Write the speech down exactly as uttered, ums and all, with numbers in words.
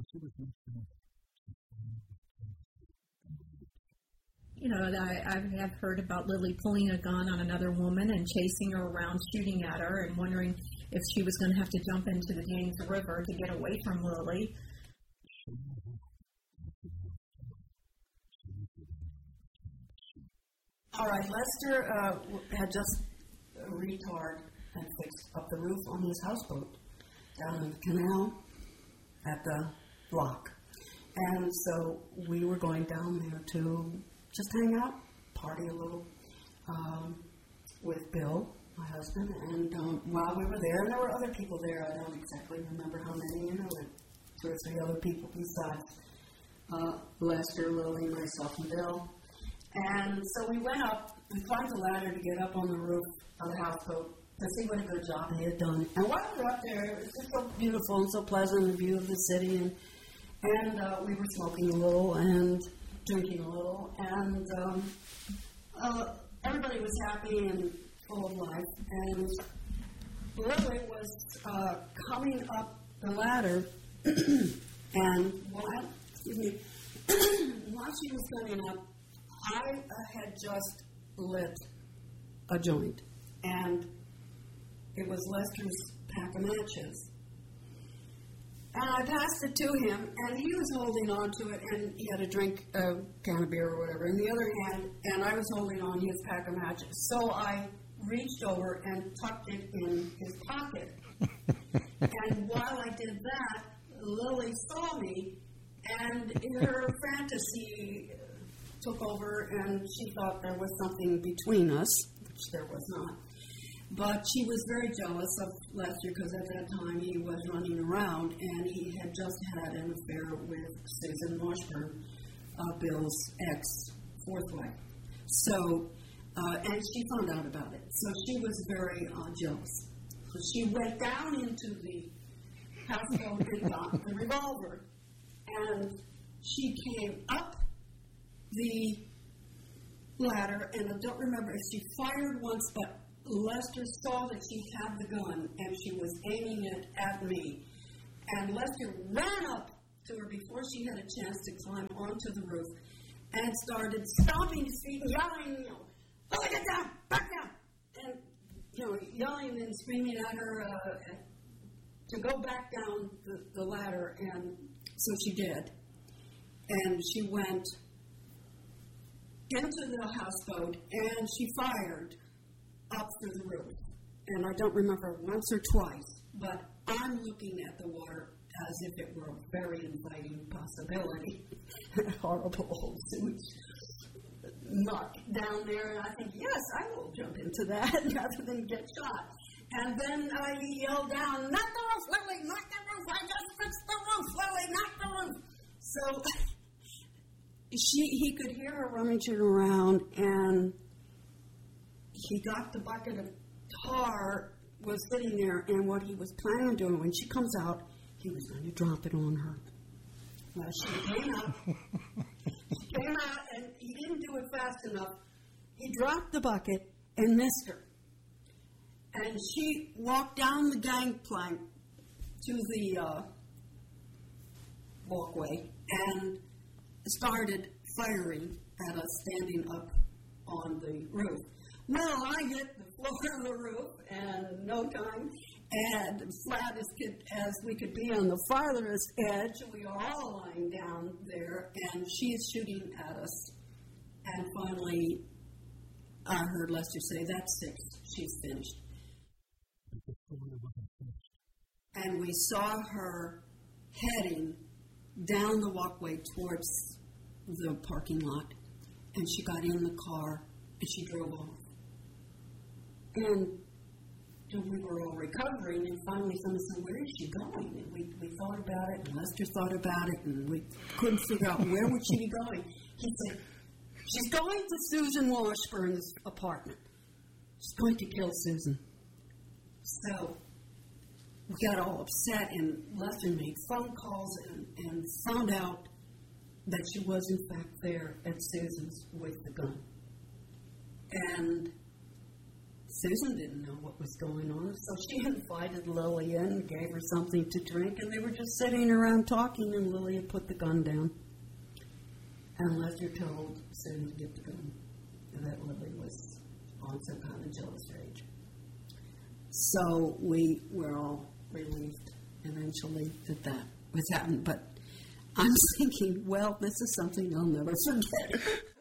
You know, I, I have heard about Lily pulling a gun on another woman and chasing her around, shooting at her, and wondering if she was going to have to jump into the James River to get away from Lily. All right, Lester uh, had just a retard and fixed up the roof on his houseboat down in the canal at the lock. And so we were going down there to just hang out, party a little um, with Bill, my husband. And um, while we were there, and there were other people there. I don't exactly remember how many, you know, like two or three other people besides uh, Lester, Lily, myself, and Bill. And so we went up, we climbed the ladder to get up on the roof of the houseboat to see what a good job he had done. And while we were up there, it was just so beautiful and so pleasant, the view of the city. And, and uh, we were smoking a little and drinking a little. And um, uh, everybody was happy and full of life. And Lily was uh, coming up the ladder, and while, excuse me, while she was coming up, I uh, had just lit a joint, and it was Lester's pack of matches. And I passed it to him, and he was holding on to it, and he had a drink, a can of beer or whatever in the other hand, and I was holding on his pack of matches. So I reached over and tucked it in his pocket. And while I did that, Lily saw me, and in her fantasy took over, and she thought there was something between us, which there was not. But she was very jealous of Lester because at that time he was running around, and he had just had an affair with Susan Washburn, uh, Bill's ex-fourth wife. So, uh, and she found out about it. So she was very uh, jealous. So she went down into the houseboat and got the revolver, and she came up the ladder, and I don't remember if she fired once, but Lester saw that she had the gun, and she was aiming it at me. And Lester ran up to her before she had a chance to climb onto the roof and started stomping his feet and yelling, you know, oh, get down, back down, and, you know, yelling and screaming at her uh, to go back down the, the ladder, and so she did. And she went into the houseboat, and she fired up through the roof. And I don't remember once or twice, but I'm looking at the water as if it were a very inviting possibility. Horrible old sewage muck down there, and I think, yes, I will jump into that rather than get shot. And then I yelled down, knock the roof, Lily, knock the roof, I just fixed the roof, Lily, knock the roof. So she, he could hear her rummaging around, and he got the bucket of tar, was sitting there, and what he was planning on doing, when she comes out, he was going to drop it on her. Well, she came out, she came out, and he didn't do it fast enough. He dropped the bucket and missed her. And she walked down the gangplank to the uh, walkway and started firing at us standing up on the roof. Well, I hit the floor of the roof, and no time, and flat as, could, as we could be on the farthest edge, we are all lying down there, and she is shooting at us. And finally, I heard Lester say, that's six, she's finished. And we saw her heading down the walkway towards the parking lot, and she got in the car, and she drove off. And we were all recovering, and finally someone said, where is she going? And we, we thought about it, and Lester thought about it, and we couldn't figure out where would she be going. He said, she's going to Susan Washburn's apartment. She's going to kill Susan. So we got all upset, and Lester made phone calls and, and found out that she was, in fact, there at Susan's with the gun. And Susan didn't know what was going on, so she invited Lily in and gave her something to drink, and they were just sitting around talking, and Lily had put the gun down. And Lester told Susan to get the gun, and that Lily was on some kind of jealous rage. So we were all relieved eventually that that was happened, but I'm thinking, well, this is something I'll never forget.